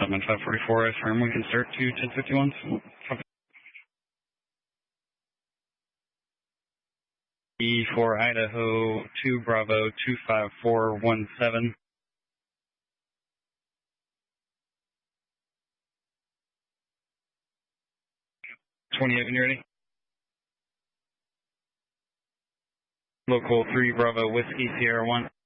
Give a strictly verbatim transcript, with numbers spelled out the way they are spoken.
seven five forty-four, I affirm we can start to ten fifty-one. E for Idaho, two Bravo, two five four one seven. twenty-eight when you're ready. Local three Bravo, Whiskey, Sierra one.